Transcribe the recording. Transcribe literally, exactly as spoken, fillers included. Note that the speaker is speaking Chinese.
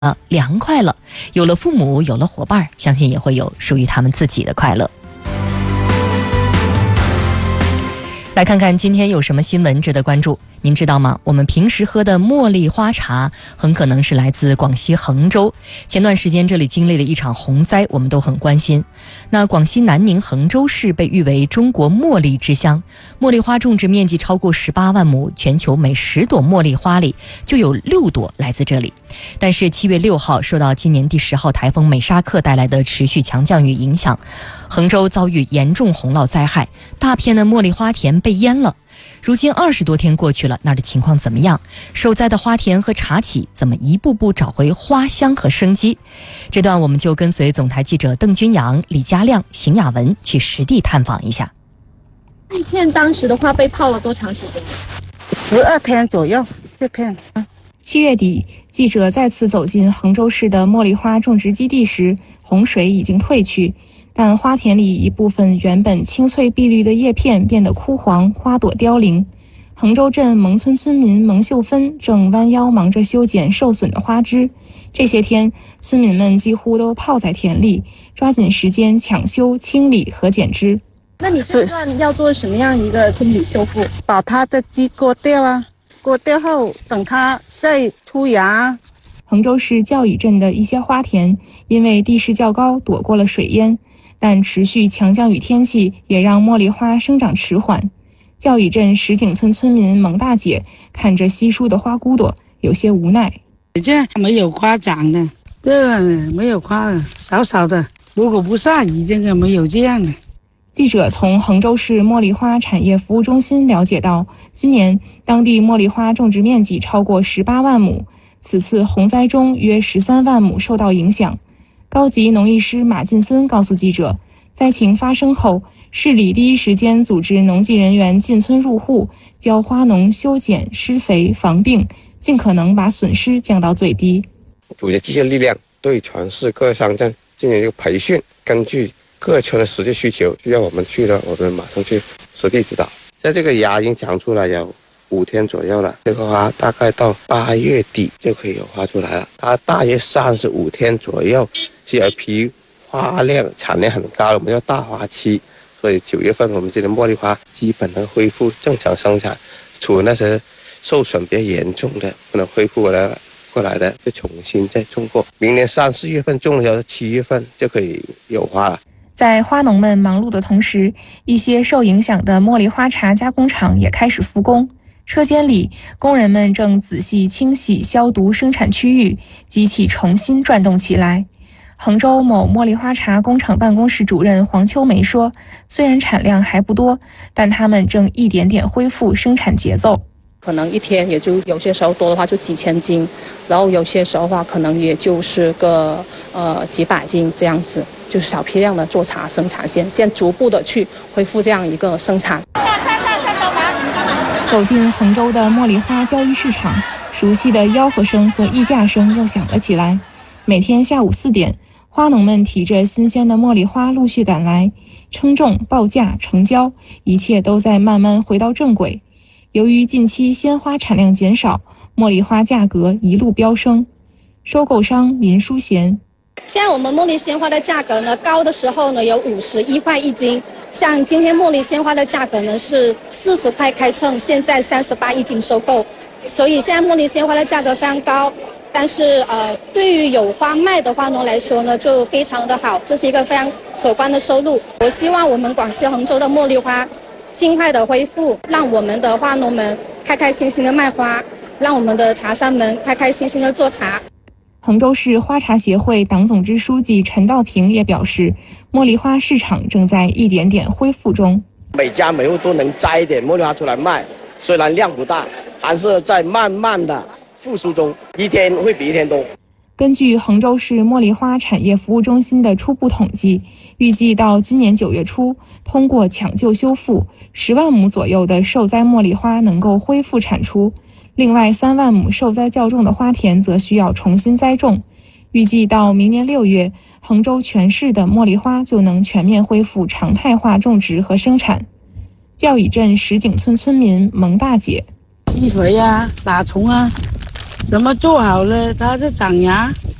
啊，凉快了，有了父母，有了伙伴，相信也会有属于他们自己的快乐。来看看今天有什么新闻值得关注。您知道吗？我们平时喝的茉莉花茶很可能是来自广西衡州。前段时间这里经历了一场洪灾，我们都很关心。那广西南宁衡州市被誉为中国茉莉之乡，茉莉花种植面积超过十八万亩，全球每十朵茉莉花里就有六朵来自这里。但是七月六号受到今年第十号台风美沙克带来的持续强降雨影响，衡州遭遇严重洪涝灾害，大片的茉莉花田被淹了。如今二十多天过去了，那儿的情况怎么样？受灾的花田和茶企怎么一步步找回花香和生机？这段我们就跟随总台记者邓君阳、李佳亮、邢雅文去实地探访一下。 这片当时的话被泡了多长时间？ 十二天左右。这片七月底，记者再次走进衡州市的茉莉花种植基地时，洪水已经退去，但花田里一部分原本青翠碧绿的叶片变得枯黄，花朵凋零。衡州镇蒙村村民蒙秀芬正弯腰忙着修剪受损的花枝。这些天，村民们几乎都泡在田里，抓紧时间抢修、清理和剪枝。 那你这段要做什么样一个清理修复？ 把它的枝割掉啊，割掉后等它再出芽。 衡州市教乙镇的一些花田因为地势较高，躲过了水淹。但持续强降雨天气也让茉莉花生长迟缓。教乙镇石井村村民蒙大姐看着稀疏的花骨朵，有些无奈。 这没有花长的，这个没有花，少少的。如果不下雨，这个没有这样的。 记者从衡州市茉莉花产业服务中心了解到，今年当地茉莉花种植面积超过十八万亩，此次洪灾中约十三万亩受到影响。高级农艺师马进森告诉记者，灾情发生后，市里第一时间组织农技人员进村入户，教花农修剪、施肥、防病，尽可能把损失降到最低。 组织机械力量对全市各乡镇进行一个培训，根据各村的实际需求，需要我们去的，我们马上去实地指导。在这个芽已经长出来有五天左右了，这个花大概到八月底就可以有花出来了。它大约三十五天左右是有一批花量产量很高的，我们叫大花期。所以九月份我们这里茉莉花基本能恢复正常生产，除了那些受损比较严重的不能恢复过来过来的，就重新再种过。明年三四月份种的时候，七月份就可以有花了。 在花农们忙碌的同时，一些受影响的茉莉花茶加工厂也开始复工。车间里，工人们正仔细清洗、消毒生产区域，机器重新转动起来。衡州某茉莉花茶工厂办公室主任黄秋梅说，虽然产量还不多，但他们正一点点恢复生产节奏。 可能一天也就有些时候多的话就几千斤，然后有些时候的话可能也就是个呃几百斤这样子，就是小批量的做茶生产线，先逐步的去恢复这样一个生产。 走进衡州的茉莉花交易市场，熟悉的吆喝声和议价声又响了起来。每天下午四点，花农们提着新鲜的茉莉花陆续赶来，称重、报价、成交，一切都在慢慢回到正轨。由于近期鲜花产量减少，茉莉花价格一路飙升。收购商林淑贤， 现在我们茉莉鲜花的价格呢，高的时候呢有五十一块一斤，像今天茉莉鲜花的价格呢是四十块开称，现在三十八一斤收购，所以现在茉莉鲜花的价格非常高。但是呃，对于有花卖的花农来说呢，就非常的好，这是一个非常可观的收入。我希望我们广西衡州的茉莉花尽快的恢复，让我们的花农们开开心心的卖花，让我们的茶商们开开心心的做茶。 衡州市花茶协会党总支书记陈道平也表示，茉莉花市场正在一点点恢复中。 每家每户都能摘一点茉莉花出来卖，虽然量不大，还是在慢慢的复苏中，一天会比一天多。 根据衡州市茉莉花产业服务中心的初步统计，预计到今年九月初，通过抢救修复，十万亩左右的受灾茉莉花能够恢复产出。另外三万亩受灾较重的花田则需要重新栽种。预计到明年六月，衡州全市的茉莉花就能全面恢复常态化种植和生产。教乙镇石井村村民蒙大姐， 施肥啊，打虫啊， 怎么做好了它就长芽。